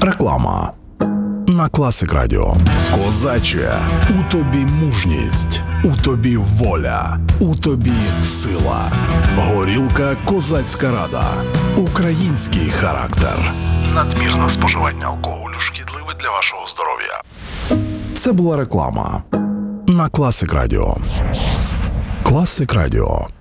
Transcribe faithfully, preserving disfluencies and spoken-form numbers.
Реклама на Класик Радіо. Козаче, у тобі мужність, у тобі воля, у тобі сила. Горілка Козацька Рада. Український характер. Надмірне споживання алкоголю шкідливе для вашого здоров'я. Це була реклама на Класик Радіо. Класик Радіо.